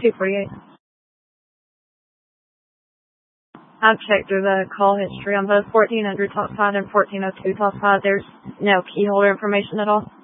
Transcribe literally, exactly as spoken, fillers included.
two forty-eight. I've checked through the call history on both fourteen hundred Talk Pod and fourteen oh two Talk Pod. There's no key holder information at all.